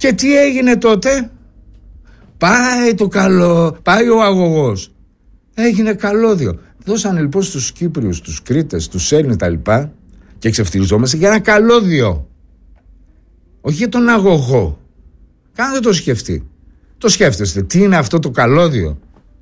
Και τι έγινε τότε? Πάει ο αγωγός. Έγινε καλώδιο. Δώσανε λοιπόν στους Κύπριους, τους Κρήτες, τους Έλληνες τα λοιπά και ξεφτυλιζόμαστε για ένα καλώδιο. Όχι για τον αγωγό. Κάνε το σκεφτεί. Το σκέφτεστε. Τι είναι αυτό το καλώδιο?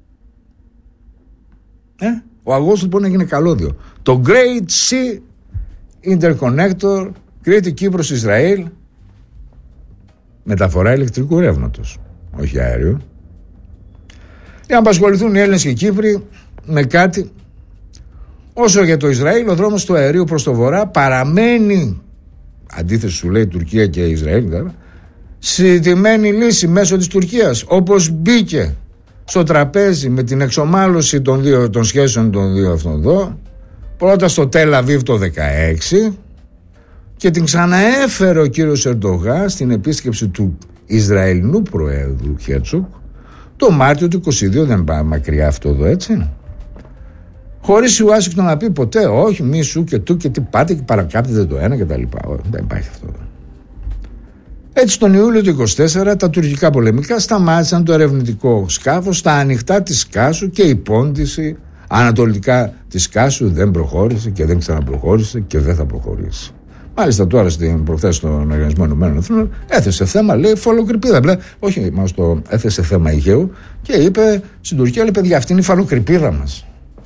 Ο αγωγός λοιπόν έγινε καλώδιο. Το Great Sea Interconnector, Κρήτη, Κύπρος, Ισραήλ, μεταφορά ηλεκτρικού ρεύματος, όχι αέριο. Για να απασχοληθούν οι Έλληνες και οι Κύπροι με κάτι. Όσο για το Ισραήλ, ο δρόμος του αερίου προς το βορρά παραμένει, αντίθεση σου λέει Τουρκία και Ισραήλ, συζητημένη λύση μέσω της Τουρκίας, όπως μπήκε στο τραπέζι με την εξομάλωση των σχέσεων των δύο αυτών εδώ, πρώτα στο Τελ Αβίβ το 2016 και την ξαναέφερε ο κύριος Ερντογάν στην επίσκεψη του Ισραηλινού Προέδρου Χέρτσοκ το Μάρτιο του 2022. Δεν πάει μακριά αυτό εδώ, έτσι, χωρίς η Ουάσιγκτον να πει ποτέ όχι, μη σου και του και τι πάτε και παρακάπτετε το ένα και τα λοιπά. Δεν υπάρχει αυτό. Έτσι τον Ιούλιο του 24 τα τουρκικά πολεμικά σταμάτησαν το ερευνητικό σκάφος στα ανοιχτά της Κάσου και η πόντιση ανατολικά της Κάσου δεν προχώρησε και δεν ξαναπροχώρησε και δεν θα προχωρήσει. Μάλιστα τώρα προχθές στον Οργανισμό Ηνωμένων Εθνών έθεσε θέμα, λέει, φαλοκρηπίδα. Όχι, μας το έθεσε θέμα Αιγαίου και είπε στην Τουρκία, λέει, παιδιά, αυτή είναι η φαλοκρηπίδα μας.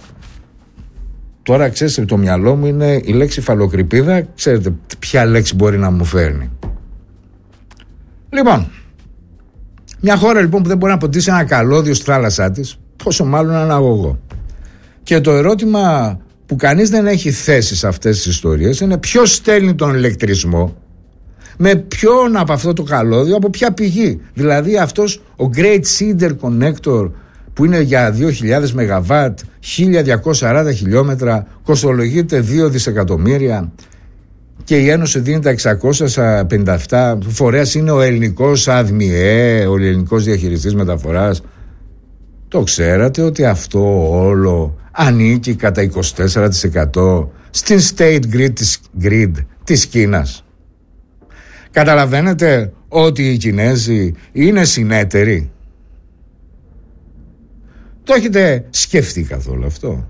Τώρα ξέρετε, το μυαλό μου είναι η λέξη φαλοκρηπίδα, ξέρετε ποια λέξη μπορεί να μου φέρνει. Λοιπόν, μια χώρα λοιπόν που δεν μπορεί να ποτίσει ένα καλώδιο στη θάλασσά της, πόσο μάλλον ένα αγωγό. Και το ερώτημα που κανείς δεν έχει θέσει σε αυτές τις ιστορίες είναι ποιος στέλνει τον ηλεκτρισμό, με ποιον από αυτό το καλώδιο, από ποια πηγή. Δηλαδή αυτός ο Great Sea Interconnector που είναι για 2.000 ΜΒ, 1.240 χιλιόμετρα, κοστολογείται 2 δισεκατομμύρια και η Ένωση δίνει τα 657, φορέας είναι ο ελληνικός ΑΔΜΙΕ, ο ελληνικός διαχειριστής μεταφοράς. Το ξέρατε ότι αυτό όλο ανήκει κατά 24% στην State Grid της Κίνας? Καταλαβαίνετε ότι οι Κινέζοι είναι συνέτεροι? Το έχετε σκεφτεί καθόλου αυτό?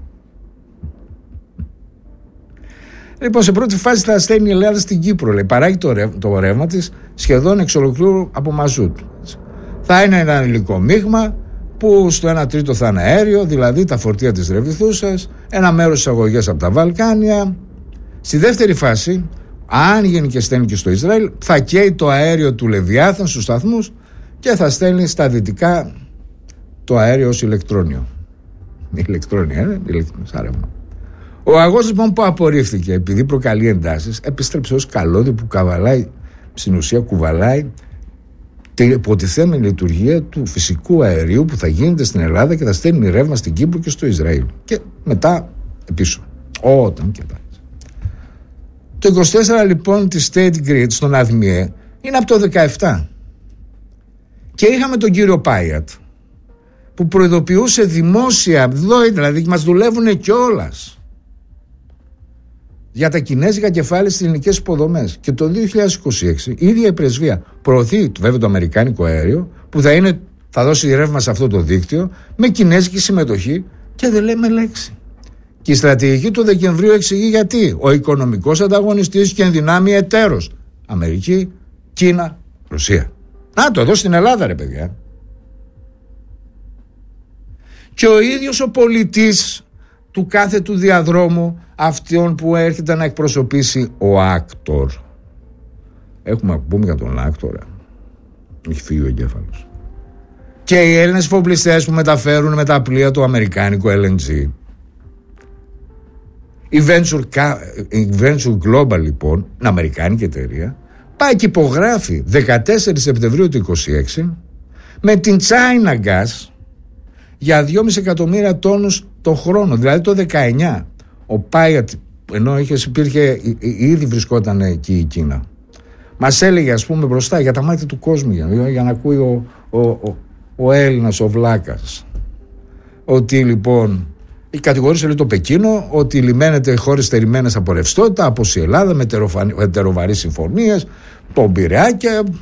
Λοιπόν, σε πρώτη φάση θα στέλνει η Ελλάδα στην Κύπρο, λέει, παράγει το ρεύμα της σχεδόν εξ ολοκλήρου από μαζούτ. Θα είναι ένα υλικό μείγμα που στο 1 τρίτο θα είναι αέριο, δηλαδή τα φορτία της ρευδιθούσας, ένα μέρος της αγωγές από τα Βαλκάνια. Στη δεύτερη φάση, αν γίνει και στέλνει και στο Ισραήλ, θα καίει το αέριο του Λεβιάθαν στους σταθμούς και θα στέλνει στα δυτικά το αέριο ως ηλεκτρόνιο. Ηλεκτρόνιο, ρεύμα. Ο αγώγος λοιπόν που απορρίφθηκε επειδή προκαλεί εντάσεις, επίστρεψε ως καλώδιο που καβαλάει, στην ουσία κουβαλάει την υποτιθέμενη λειτουργία του φυσικού αερίου που θα γίνεται στην Ελλάδα και θα στέλνει ρεύμα στην Κύπρο και στο Ισραήλ. Και μετά πίσω. Όταν και τα. Το 24 λοιπόν της State Grid στον ΑΔΜΙΕ είναι από το 17. Και είχαμε τον κύριο Πάιατ που προειδοποιούσε δημόσια, δηλαδή μας δουλεύουν κιόλας για τα κινέζικα κεφάλαια στις ελληνικές υποδομές. Και το 2026 η ίδια η πρεσβεία προωθεί βέβαια το αμερικάνικο αέριο που θα δώσει ρεύμα σε αυτό το δίκτυο με κινέζικη συμμετοχή και δεν λέμε λέξη. Και η στρατηγική του Δεκεμβρίου εξηγεί γιατί ο οικονομικός ανταγωνιστής και ενδυνάμει εταίρος Αμερική, Κίνα, Ρωσία. Να το εδώ στην Ελλάδα, ρε παιδιά. Και ο ίδιος ο πολιτής του κάθε του διαδρόμου, αυτόν που έρχεται να εκπροσωπήσει ο άκτορ. Έχουμε να πούμε για τον άκτορα. Έχει φύγει ο εγκέφαλος. Και οι Έλληνες εφοπλιστές που μεταφέρουν με τα πλοία το αμερικάνικο LNG. Η Venture Global λοιπόν, την αμερικάνικη εταιρεία, πάει και υπογράφει 14 Σεπτεμβρίου του 2026 με την China Gas για 2,5 εκατομμύρια τόνους το χρόνο, δηλαδή το 19. Ο Πάιατ, ενώ υπήρχε, ήδη βρισκόταν εκεί η Κίνα, μας έλεγε, ας πούμε, μπροστά για τα μάτια του κόσμου, για να ακούει ο Έλληνας, ο Βλάκας, ότι λοιπόν κατηγορήσε, λέει, το Πεκίνο ότι λιμένεται χώρες στερημένες από ρευστότητα, όπως η Ελλάδα, με τεροβαρείς συμφωνίες, τον Πειραιά, και